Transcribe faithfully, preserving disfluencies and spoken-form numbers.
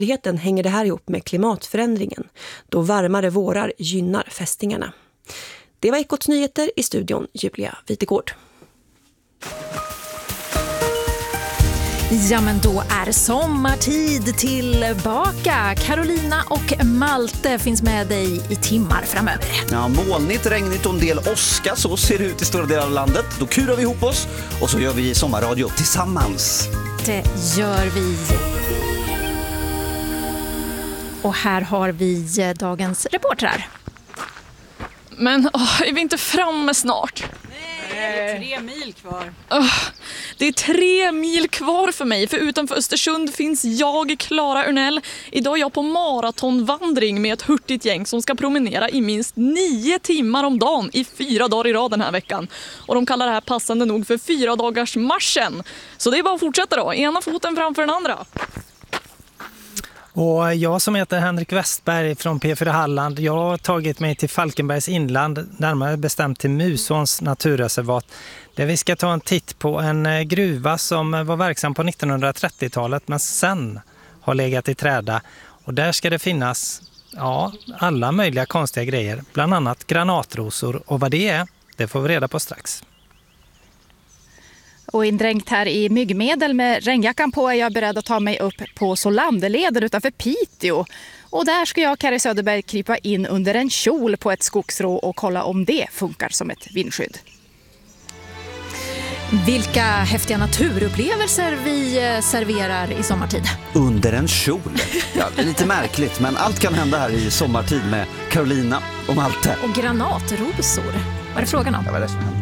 verkligheten hänger det här ihop med klimatförändringen, då varmare vårar gynnar fästingarna. Det var Ekots nyheter, i studion Julia Vitegård. Ja, men då är sommartid tillbaka. Carolina och Malte finns med dig i timmar framöver. Ja, molnigt, regnigt och en del åska, så ser det ut i stora delar av landet. Då kurar vi ihop oss och så gör vi sommarradio tillsammans. Det gör vi. Och här har vi dagens reportrar. Men åh, är vi inte framme snart? Nej, det är tre mil kvar. Oh, det är tre mil kvar för mig, för utanför Östersund finns jag, Klara Urnell. Idag är jag på maratonvandring med ett hurtigt gäng som ska promenera i minst nio timmar om dagen i fyra dagar i rad den här veckan. Och de kallar det här passande nog för fyra dagars marschen. Så det är bara att fortsätta då, ena foten framför den andra. Och jag som heter Henrik Westberg från P fyra Halland, jag har tagit mig till Falkenbergs inland, närmare bestämt till Musåns naturreservat, där vi ska ta en titt på en gruva som var verksam på nittonhundratrettiotalet men sen har legat i träda. Och där ska det finnas ja, alla möjliga konstiga grejer, bland annat granatrosor, och vad det är, det får vi reda på strax. Och indränkt här i myggmedel med regnjackan på är jag beredd att ta mig upp på Solanderleden utanför Piteå. Och där ska jag, Kari Söderberg, krypa in under en kjol på ett skogsrå och kolla om det funkar som ett vindskydd. Vilka häftiga naturupplevelser vi serverar i sommartid. Under en kjol. Ja, lite märkligt, men allt kan hända här i sommartid med Carolina och Malte. Och granatrosor. Vad är det frågan om? Ja, vad är det som händer?